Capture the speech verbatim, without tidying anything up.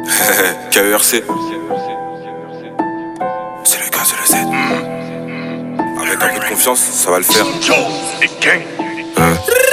K E R C. C'est le K, c'est le Z. Mmh. Avec un peu de confiance, ça va le faire. Hein.